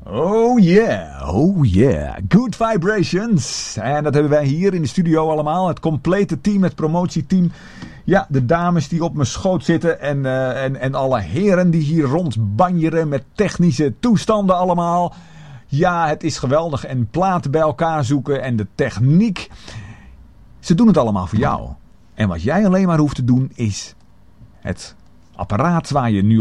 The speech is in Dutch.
Oh yeah, good vibrations. En dat hebben wij hier in de studio allemaal. Het complete team, het promotieteam. Ja, de dames die op mijn schoot zitten en alle heren die hier rondbanjeren met technische toestanden allemaal. Ja, het is geweldig. En platen bij elkaar zoeken en de techniek. Ze doen het allemaal voor jou. En wat jij alleen maar hoeft te doen is het apparaat waar je nu